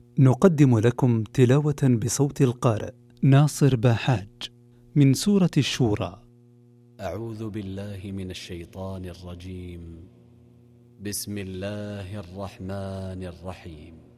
نقدم لكم تلاوة بصوت القارئ ناصر باحاج من سورة الشورى. أعوذ بالله من الشيطان الرجيم. بسم الله الرحمن الرحيم.